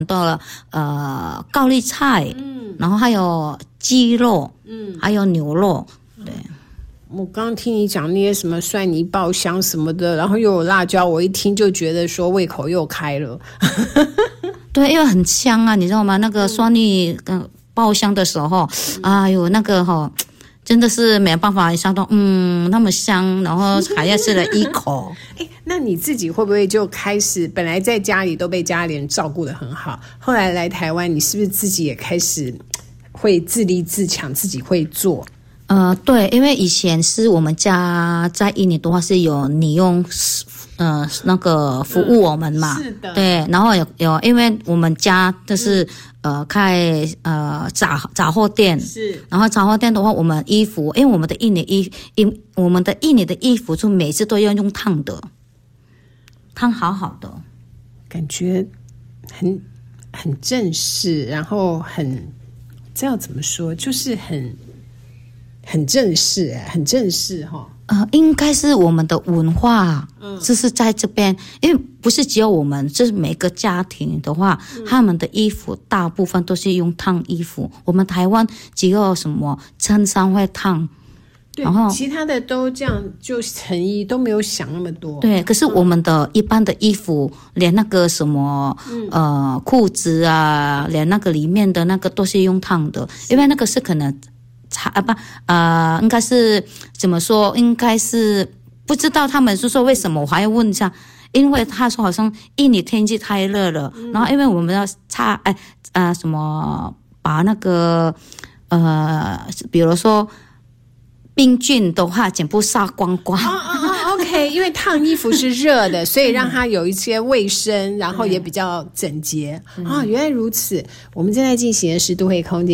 到了高丽菜，然后还有鸡肉，还有牛肉，对。 我刚刚听你讲那些什么蒜泥爆香什么的，然后又有辣椒，我一听就觉得说胃口又开了。 对，因为很香啊，你知道吗？那个蒜泥爆香的时候，哎呦，那个真的是没有办法想到，那么香，然后还要吃了一口。 那你自己会不会就开始，本来在家里都被家里人照顾得很好，后来来台湾，你是不是自己也开始会自立自强，自己会做？ 对，因为以前是我们家在印尼的话是有女佣那个服务我们嘛， 是的， 对，然后有因为我们家就是开杂货店， 是， 然后杂货店的话，我们衣服，因为我们的印尼的衣服就每次都要用烫的，烫好好的， 感觉很正式，然后这要怎么说，就是很正式，很正式哈。 应该是我们的文化，就是在这边，因为不是只有我们，就是每个家庭的话，他们的衣服大部分都是用烫衣服。我们台湾只有什么衬衫会烫， 对， 然后其他的都这样，就成衣都没有想那么多。 对，可是我们的一般的衣服，连那个什么裤子啊，连那个里面的那个都是用烫的，因为那个是可能。应该是怎么说？应该是不知道他们是说为什么，我还要问一下，因为他说好像印尼天气太热了，然后因为我们要什么把那个比如说病菌的话全部杀光光。 OK， 因为烫衣服是热的，所以让它有一些卫生，然后也比较整洁。原来如此。我们正在进行的是都会空间。